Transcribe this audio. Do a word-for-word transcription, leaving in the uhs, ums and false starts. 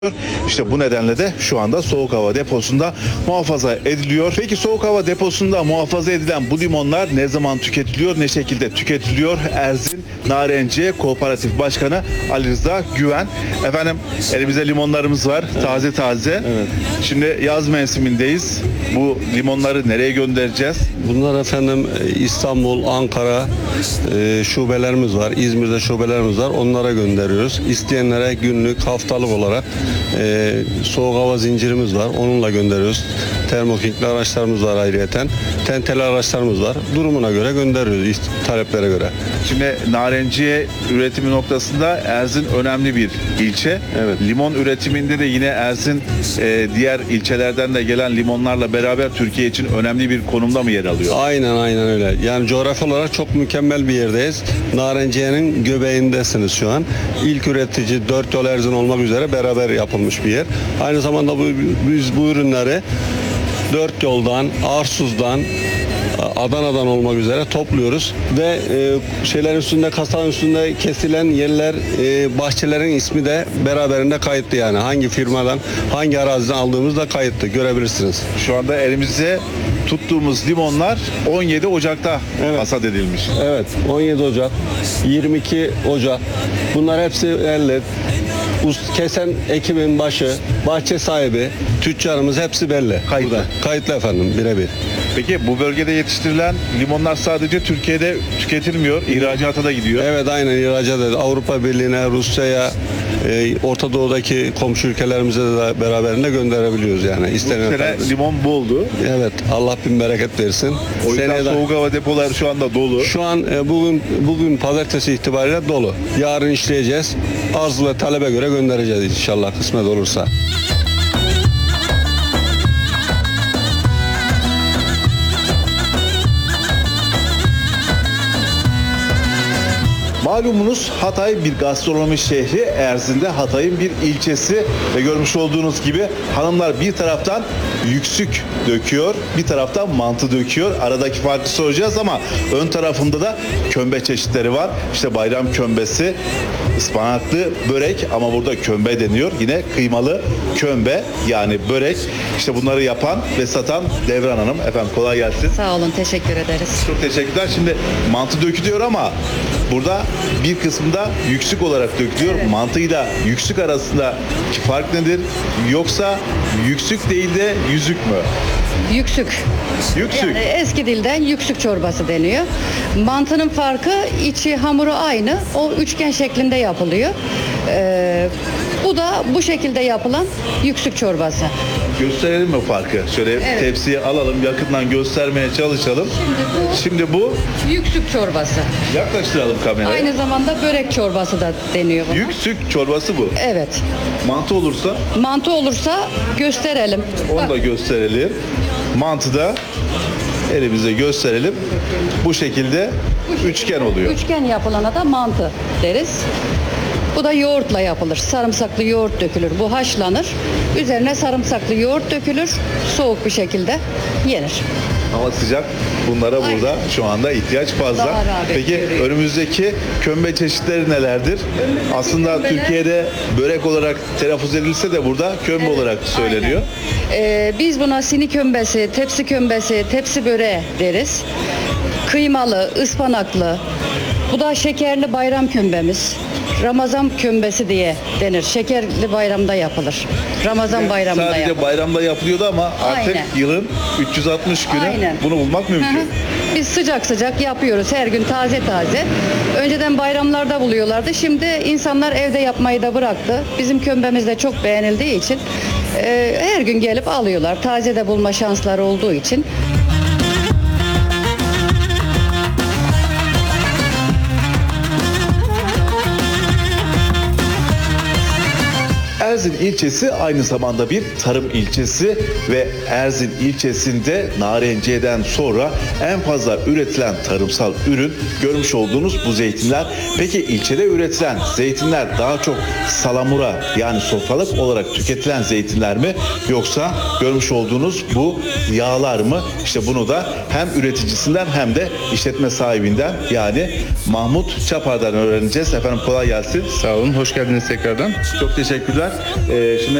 İşte bu nedenle de şu anda soğuk hava deposunda muhafaza ediliyor. Peki soğuk hava deposunda muhafaza edilen bu limonlar ne zaman tüketiliyor, ne şekilde tüketiliyor? Erzin Narenciye Kooperatif Başkanı Ali Rıza Güven. Efendim elimizde limonlarımız var, evet. taze taze. Evet. Şimdi yaz mevsimindeyiz. Bu limonları nereye göndereceğiz? Bunlar efendim İstanbul, Ankara e, şubelerimiz var. İzmir'de şubelerimiz var. Onlara gönderiyoruz. İsteyenlere günlük, haftalık olarak e, soğuk hava zincirimiz var. Onunla gönderiyoruz. Termokingli araçlarımız var ayrıyeten. Tenteli araçlarımız var. Durumuna göre gönderiyoruz, taleplere göre. Şimdi narenciye üretimi noktasında Erzin önemli bir ilçe. Evet. Limon üretiminde de yine Erzin e, diğer ilçelerden de gelen limonlarla beraber Türkiye için önemli bir konumda mı yer alıyor? Aynen aynen öyle. Yani coğrafi olarak çok mükemmel bir yerdeyiz. Narenciye'nin göbeğindesiniz şu an. İlk üretici dört yol Erzin olmak üzere beraber yapılmış bir yer. Aynı zamanda bu, biz bu ürünleri dört yoldan, Arsuz'dan, Adana'dan olmak üzere topluyoruz ve e, şeylerin üstünde, kasanın üstünde kesilen yerler, e, bahçelerin ismi de beraberinde kayıtlı, yani hangi firmadan, hangi araziden aldığımız da kayıtlı, görebilirsiniz. Şu anda elimizde tuttuğumuz limonlar on yedi Ocak'ta Evet. hasat edilmiş. Evet, on yedi Ocak, yirmi iki Ocak, bunlar hepsi belli. Kesen ekibin başı, bahçe sahibi, tüccarımız hepsi belli. Kayıtlı. Burada. Kayıtlı efendim, birebir. Peki bu bölgede yetiştirilen limonlar sadece Türkiye'de tüketilmiyor, ihracata da gidiyor. Evet, aynen ihracat ediyor. Avrupa Birliği'ne, Rusya'ya, e, Orta Doğu'daki komşu ülkelerimize de beraberinde gönderebiliyoruz yani. Bu İstenen sene tarzda. limon boldu. Evet, Allah bin bereket versin. O yüzden Seneye de- soğuk hava depoları şu anda dolu. Şu an e, bugün bugün pazartesi itibariyle dolu. Yarın işleyeceğiz. Arz ve talebe göre göndereceğiz inşallah, kısmet olursa. Malumunuz Hatay bir gastronomi şehri, Erzin'de Hatay'ın bir ilçesi ve görmüş olduğunuz gibi hanımlar bir taraftan yüksük döküyor, bir taraftan mantı döküyor. Aradaki farkı soracağız ama ön tarafında da kömbe çeşitleri var. İşte bayram kömbesi, ıspanaklı börek ama burada kömbe deniyor. Yine kıymalı kömbe yani börek. İşte bunları yapan ve satan Devran Hanım. Efendim kolay gelsin. Sağ olun, teşekkür ederiz. Çok teşekkürler. Şimdi mantı dökülüyor ama burada bir kısmında yüksük olarak dökülüyor. Evet. Mantıyla yüksük arasındaki fark nedir? Yoksa yüksük değil de yüzük mü? Yüksük. Yüksük. Yani eski dilden yüksük çorbası deniyor. Mantının farkı, içi hamuru aynı. O üçgen şeklinde yapılıyor. Ee, bu da bu şekilde yapılan yüksük çorbası. Gösterelim mi farkı? Şöyle Evet. tepsiye alalım, yakından göstermeye çalışalım. Şimdi bu, Yüksük çorbası. yaklaştıralım kameraya. Aynı zamanda börek çorbası da deniyor buna. Yüksük çorbası bu. Evet. Mantı olursa Mantı olursa gösterelim. onu da gösterelim. Mantı da elimizde gösterelim. Bu şekilde üçgen oluyor. Üçgen yapılana da mantı deriz. Bu da yoğurtla yapılır. Sarımsaklı yoğurt dökülür. Bu haşlanır. Üzerine sarımsaklı yoğurt dökülür. Soğuk bir şekilde yenir. Hava sıcak. Bunlara Aynen. burada şu anda ihtiyaç fazla. Daha rağbet Peki görüyor. önümüzdeki kömbe çeşitleri nelerdir? Aslında kömbeler- Türkiye'de börek olarak telaffuz edilse de burada kömbe olarak söyleniyor. Ee, biz buna sini kömbesi, tepsi kömbesi, tepsi böreği deriz. Kıymalı, ıspanaklı. Bu da şekerli bayram kömbemiz. Ramazan kömbesi diye denir. Şekerli bayramda yapılır. Ramazan bayramında Sadece yapılır. bayramda yapılıyordu ama artık Aynen. yılın üç yüz altmış günü Aynen. bunu bulmak Hı hı. mümkün. Biz sıcak sıcak yapıyoruz her gün, taze taze. Önceden bayramlarda buluyorlardı. Şimdi insanlar evde yapmayı da bıraktı. Bizim kömbemiz de çok beğenildiği için e, her gün gelip alıyorlar. Taze de bulma şansları olduğu için. Erzin ilçesi aynı zamanda bir tarım ilçesi ve Erzin ilçesinde Narenciye'den sonra en fazla üretilen tarımsal ürün görmüş olduğunuz bu zeytinler. Peki ilçede üretilen zeytinler daha çok salamura yani sofralık olarak tüketilen zeytinler mi yoksa görmüş olduğunuz bu yağlar mı? İşte bunu da hem üreticisinden hem de işletme sahibinden yani Mahmut Çapar'dan öğreneceğiz. Efendim kolay gelsin. Sağ olun, hoş geldiniz tekrardan. Çok teşekkürler. Ee, şimdi